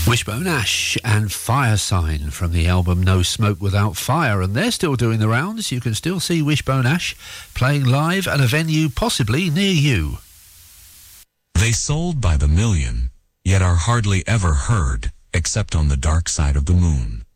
Wishbone Ash and Fire Sign from the album No Smoke Without Fire, and they're still doing the rounds. You can still see Wishbone Ash playing live at a venue possibly near you. They sold by the million, yet are hardly ever heard, except on the dark side of the moon.